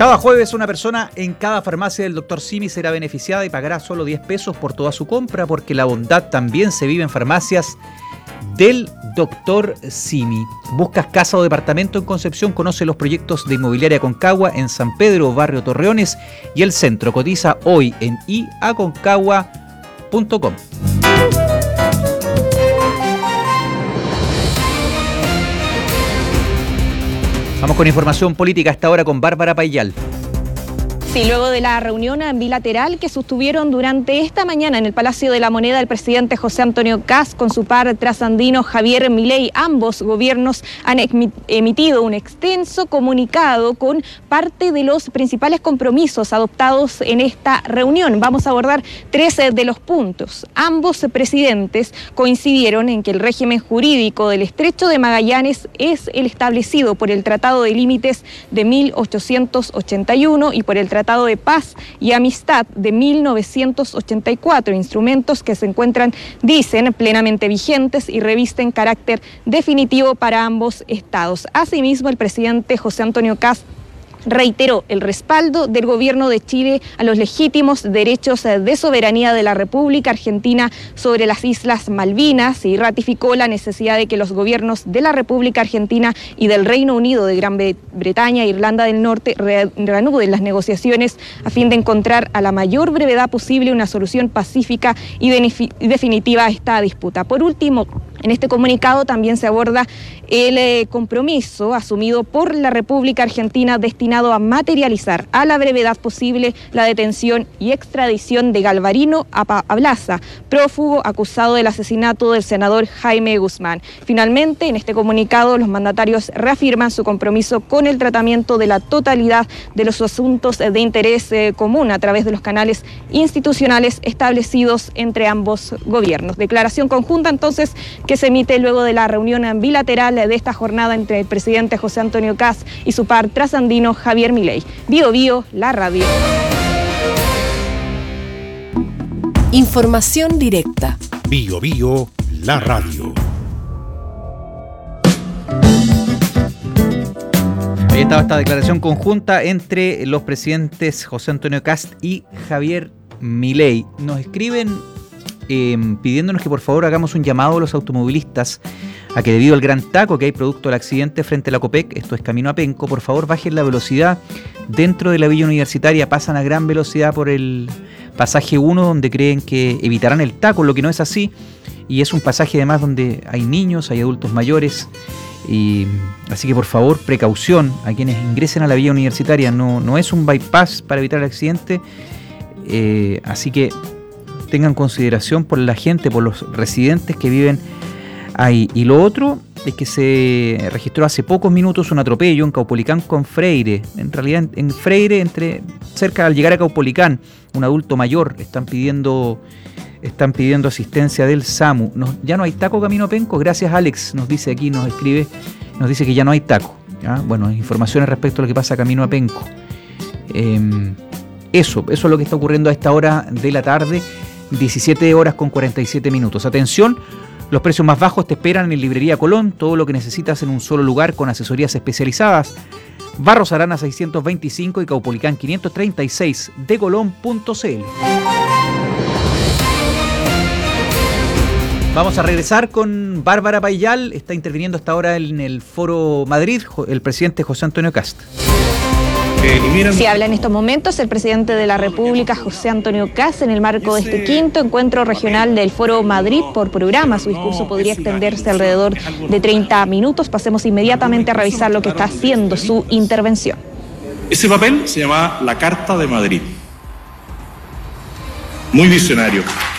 Cada jueves una persona en cada farmacia del Dr. Simi será beneficiada y pagará solo 10 pesos por toda su compra, porque la bondad también se vive en farmacias del Dr. Simi. ¿Buscas casa o departamento en Concepción? Conoce los proyectos de Inmobiliaria Aconcagua en San Pedro, Barrio Torreones y el centro. Cotiza hoy en iaconcagua.com. Vamos con información política hasta ahora con Bárbara Payal. Sí, luego de la reunión bilateral que sostuvieron durante esta mañana en el Palacio de la Moneda el presidente José Antonio Kast con su par trasandino Javier Milei, ambos gobiernos han emitido un extenso comunicado con parte de los principales compromisos adoptados en esta reunión. Vamos a abordar 13 de los puntos. Ambos presidentes coincidieron en que el régimen jurídico del Estrecho de Magallanes es el establecido por el Tratado de Límites de 1881 y por el Tratado de Paz y Amistad de 1984, instrumentos que se encuentran, dicen, plenamente vigentes y revisten carácter definitivo para ambos estados. Asimismo, el presidente José Antonio Kast reiteró el respaldo del gobierno de Chile a los legítimos derechos de soberanía de la República Argentina sobre las Islas Malvinas y ratificó la necesidad de que los gobiernos de la República Argentina y del Reino Unido, de Gran Bretaña e Irlanda del Norte reanuden las negociaciones a fin de encontrar a la mayor brevedad posible una solución pacífica y definitiva a esta disputa. Por último, en este comunicado también se aborda el compromiso asumido por la República Argentina destinado a materializar a la brevedad posible la detención y extradición de Galvarino Ablaza, prófugo acusado del asesinato del senador Jaime Guzmán. Finalmente, en este comunicado, los mandatarios reafirman su compromiso con el tratamiento de la totalidad de los asuntos de interés común a través de los canales institucionales establecidos entre ambos gobiernos. Declaración conjunta, entonces, que se emite luego de la reunión bilateral de esta jornada entre el presidente José Antonio Kast y su par trasandino Javier Milei. Bio Bio, la radio. Información directa. Bio Bio, la radio. Ahí estaba esta declaración conjunta entre los presidentes José Antonio Kast y Javier Milei. Nos escriben pidiéndonos que por favor hagamos un llamado a los automovilistas a que debido al gran taco que hay producto del accidente frente a la Copec, esto es camino a Penco, por favor bajen la velocidad dentro de la Villa Universitaria, pasan a gran velocidad por el pasaje 1 donde creen que evitarán el taco, lo que no es así, y es un pasaje además donde hay niños, hay adultos mayores, y así que por favor precaución a quienes ingresen a la Villa Universitaria, no es un bypass para evitar el accidente, así que tengan consideración por la gente, por los residentes que viven ahí. Y lo otro es que se registró hace pocos minutos un atropello en Caupolicán con Freire. En realidad en Freire, cerca al llegar a Caupolicán, un adulto mayor, están pidiendo asistencia del SAMU. Ya no hay taco camino a Penco, gracias Alex, nos dice aquí, nos escribe, nos dice que ya no hay taco. ¿Ya? Bueno, informaciones respecto a lo que pasa camino a Penco. Eso es lo que está ocurriendo a esta hora de la tarde. 17 horas con 47 minutos. Atención, los precios más bajos te esperan en Librería Colón, todo lo que necesitas en un solo lugar con asesorías especializadas. Barros Arana 625 y Caupolicán 536 de Colón.cl. Vamos a regresar con Bárbara Payal, está interviniendo hasta ahora en el Foro Madrid el presidente José Antonio Kast. Sí, habla en estos momentos el presidente de la República, José Antonio Kast, en el marco de este quinto encuentro regional del Foro Madrid por programa. Su discurso podría extenderse alrededor de 30 minutos. Pasemos inmediatamente a revisar lo que está haciendo su intervención. Ese papel se llama la Carta de Madrid. Muy visionario.